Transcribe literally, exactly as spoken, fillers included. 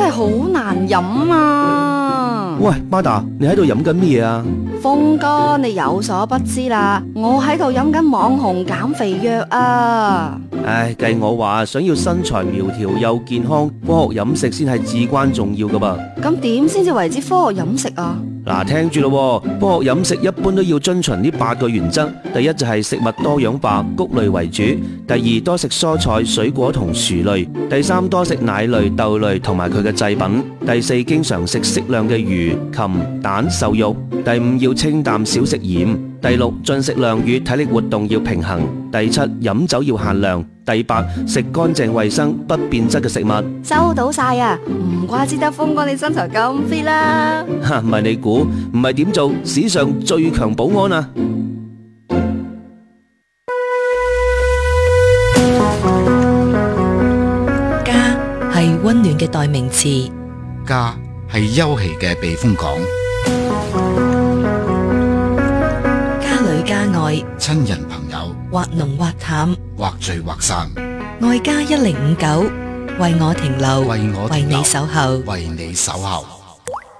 係好難飲啊！ 喂，巴達，你喺度飲緊咩啊？ 峰哥，你有所不知啦，我喺度飲緊網紅減肥藥啊！ 唉，計我話，想要身材苗條又健康，科學飲食先係至關重要噶噃。 咁點先至為之科學飲食啊？ 嗱，聽住咯，科學飲食一般都要遵循呢八個原則。第一就係食物多樣化，穀類為主；第二多食蔬菜、水果同薯類；第三多食奶類、豆類同埋佢嘅製品；第四經常食適量嘅魚、禽、蛋、瘦肉；第五要清淡少食鹽；第六進食量與體力活動要平衡；第七飲酒要限量；第八食乾淨衛生不變質嘅食物。 收到晒啊！唔怪之得峰哥你身材咁 fit 啦。 哈，唔係你估，唔係點做史上最強保安啊！ 家係溫暖嘅代名詞， 家係休憩嘅避風港， 家裏家外， 親人朋友， 或濃或淡， 或聚或散。 愛家一零五九，為我停留， 為我停留， 為你守候， 為你守候。